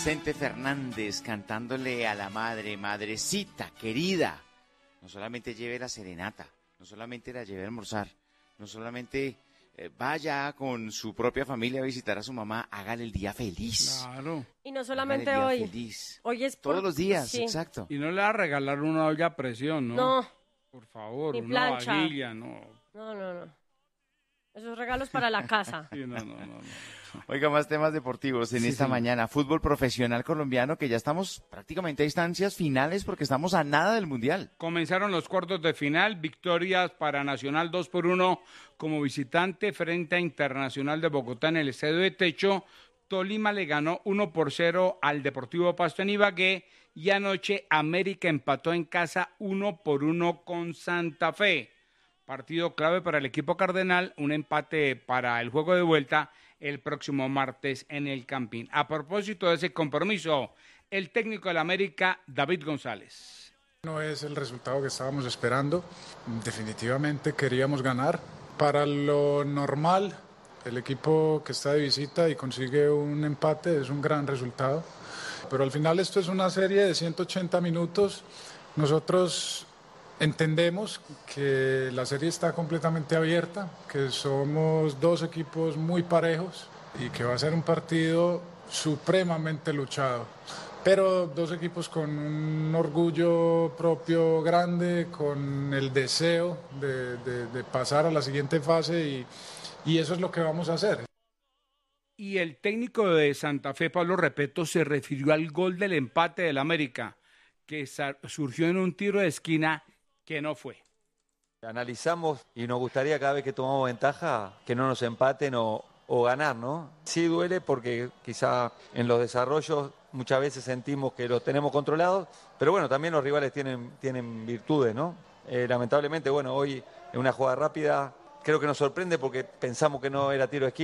Vicente Fernández cantándole a la madre, madrecita querida. No solamente lleve la serenata, no solamente la lleve a almorzar, no solamente vaya con su propia familia a visitar a su mamá, hágale el día feliz. Claro. Y no solamente Hágale el hoy. día feliz. Hoy es Todos los días, sí. exacto. Y no le va a regalar una olla a presión, ¿no? No, Por favor, Ni una plancha. vajilla, no. no. Esos regalos para la casa. Sí, no. Oiga, más temas deportivos en Sí, esta señor. mañana. Fútbol profesional colombiano, que ya estamos prácticamente a instancias finales porque estamos a nada del Mundial. Comenzaron los cuartos de final, victorias para Nacional 2-1 como visitante frente a Internacional de Bogotá en el Estadio de Techo. Tolima le ganó 1-0 al Deportivo Pasto en Ibagué y anoche América empató en casa 1-1 con Santa Fe. Partido clave para el equipo cardenal, un empate para el juego de vuelta el próximo martes en el Campín. A propósito de ese compromiso, el técnico del América, David González. No es el resultado que estábamos esperando. Definitivamente queríamos ganar. Para lo normal, el equipo que está de visita y consigue un empate es un gran resultado. Pero al final esto es una serie de 180 minutos. Nosotros entendemos que la serie está completamente abierta, que somos dos equipos muy parejos y que va a ser un partido supremamente luchado. Pero dos equipos con un orgullo propio grande, con el deseo de pasar a la siguiente fase y eso es lo que vamos a hacer. Y el técnico de Santa Fe, Pablo Repeto, se refirió al gol del empate del América, que surgió en un tiro de esquina que no fue. Analizamos y nos gustaría cada vez que tomamos ventaja que no nos empaten o ganar, ¿no? Sí duele porque quizá en los desarrollos muchas veces sentimos que los tenemos controlados, pero bueno, también los rivales tienen virtudes, ¿no? Lamentablemente, bueno, hoy en una jugada rápida creo que nos sorprende porque pensamos que no era tiro de esquina.